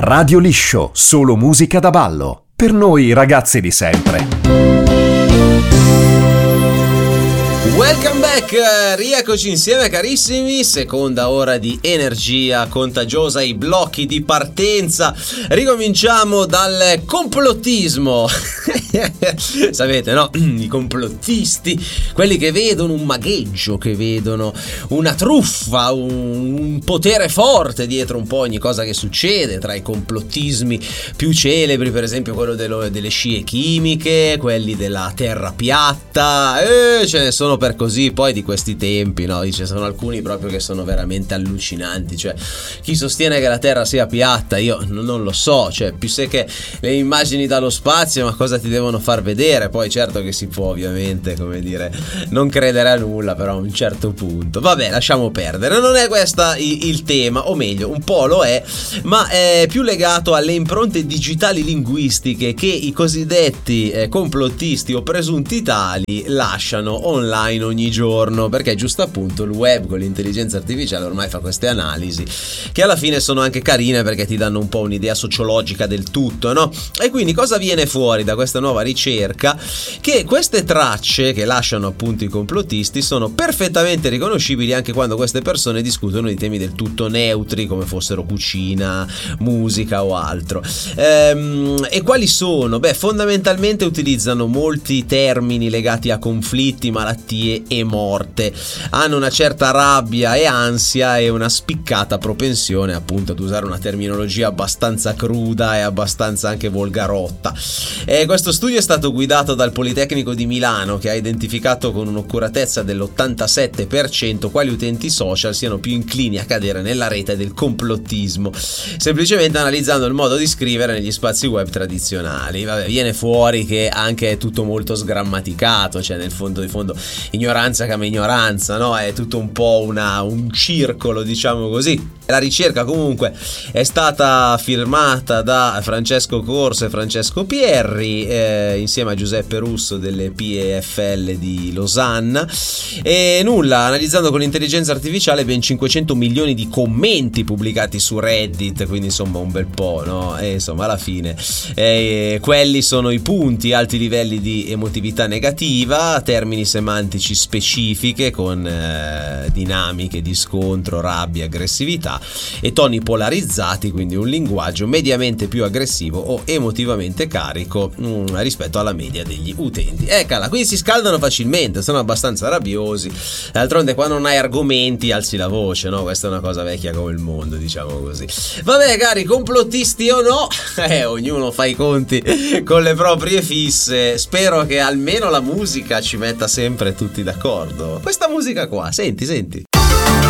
Radio Liscio, solo musica da ballo. Per noi ragazzi di sempre. Welcome back, rieccoci insieme carissimi, seconda ora di energia contagiosa, i blocchi di partenza. Ricominciamo dal complottismo. Sapete, no? I complottisti, quelli che vedono un magheggio, che vedono una truffa, un potere forte dietro un po' ogni cosa che succede. Tra i complottismi più celebri, per esempio quello delle scie chimiche, quelli della terra piatta, ce ne sono per così poi di questi tempi, no? Dice, sono alcuni proprio che sono veramente allucinanti. Cioè, chi sostiene che la terra sia piatta, io non lo so, cioè più se che le immagini dallo spazio, ma cosa ti devono far vedere? Poi certo che si può ovviamente, come dire, non credere a nulla, però a un certo punto vabbè, lasciamo perdere, non è questo il tema, o meglio un po' lo è, ma è più legato alle impronte digitali linguistiche che i cosiddetti complottisti o presunti tali lasciano online ogni giorno, perché giusto appunto il web con l'intelligenza artificiale ormai fa queste analisi che alla fine sono anche carine, perché ti danno un po' un'idea sociologica del tutto, no? E quindi cosa viene fuori da questa nuova ricerca? Che queste tracce che lasciano appunto i complottisti sono perfettamente riconoscibili anche quando queste persone discutono di temi del tutto neutri, come fossero cucina, musica o altro. E quali sono? Beh, fondamentalmente utilizzano molti termini legati a conflitti, malattie e morte, hanno una certa rabbia e ansia e una spiccata propensione appunto ad usare una terminologia abbastanza cruda e abbastanza anche volgarotta. Questo studio è stato guidato dal Politecnico di Milano, che ha identificato con un'accuratezza dell'87% quali utenti social siano più inclini a cadere nella rete del complottismo, semplicemente analizzando il modo di scrivere negli spazi web tradizionali. Vabbè, viene fuori che anche è tutto molto sgrammaticato, cioè nel fondo di fondo ignoranza come ignoranza, no? È tutto un po' un circolo, diciamo così. La ricerca comunque è stata firmata da Francesco Corso e Francesco Pierri, insieme a Giuseppe Russo delle PEFL di Losanna, e analizzando con l'intelligenza artificiale ben 500 milioni di commenti pubblicati su Reddit, quindi insomma un bel po', no? E insomma alla fine quelli sono i punti: alti livelli di emotività negativa, termini semantici specifiche con dinamiche di scontro, rabbia, aggressività, e toni polarizzati, quindi un linguaggio mediamente più aggressivo o emotivamente carico rispetto alla media degli utenti. Eccola, quindi si scaldano facilmente, sono abbastanza rabbiosi. D'altronde quando non hai argomenti alzi la voce, no? Questa è una cosa vecchia come il mondo, diciamo così. Vabbè cari, complottisti o no, ognuno fa i conti con le proprie fisse. Spero che almeno la musica ci metta sempre tutti d'accordo. Questa musica qua, senti